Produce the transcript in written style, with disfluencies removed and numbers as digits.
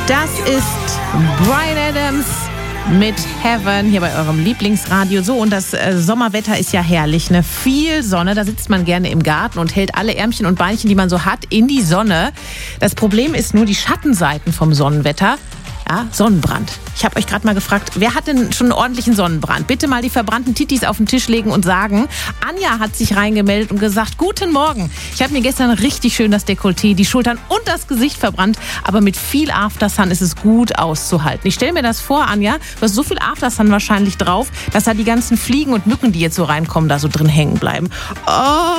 Das ist Bryan Adams mit Heaven hier bei eurem Lieblingsradio. So, und das Sommerwetter ist ja herrlich, ne? Viel Sonne, da sitzt man gerne im Garten und hält alle Ärmchen und Beinchen, die man so hat, in die Sonne. Das Problem ist nur die Schattenseiten vom Sonnenwetter. Ja, Sonnenbrand. Ich habe euch gerade mal gefragt, wer hat denn schon einen ordentlichen Sonnenbrand? Bitte mal die verbrannten Titis auf den Tisch legen und sagen. Anja hat sich reingemeldet und gesagt, guten Morgen. Ich habe mir gestern richtig schön das Dekolleté, die Schultern und das Gesicht verbrannt. Aber mit viel Aftersun ist es gut auszuhalten. Ich stelle mir das vor, Anja, du hast so viel Aftersun wahrscheinlich drauf, dass da die ganzen Fliegen und Mücken, die jetzt so reinkommen, da so drin hängen bleiben. Oh.